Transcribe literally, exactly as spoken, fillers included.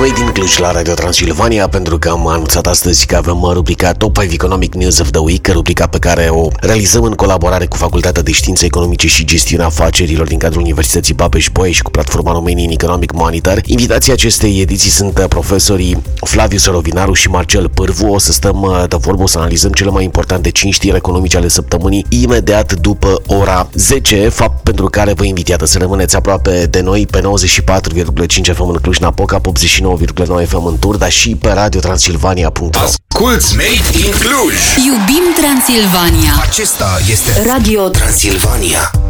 Noi din Cluj la Radio Transilvania, pentru că am anunțat astăzi că avem rubrica Top cinci Economic News of the Week, rubrica pe care o realizăm în colaborare cu Facultatea de Științe Economice și Gestiunea Afacerilor din cadrul Universității Babeș-Bolyai și cu platforma Romanian Economic Monitor. Invitații acestei ediții sunt profesorii Flaviu Sărovinaru și Marcel Pârvu. O să stăm de vorbă, o să analizăm cele mai importante cinci știri economice ale săptămânii imediat după ora zece, fapt pentru care vă invit să rămâneți aproape de noi pe nouăzeci și patru virgulă cinci F M în Cluj-Napoca, pe optzeci și nouă virgulă nouă F M în Turda și pe radio transilvania punct ro. Asculți Made in Cluj! Iubim Transilvania! Acesta este Radio Transilvania.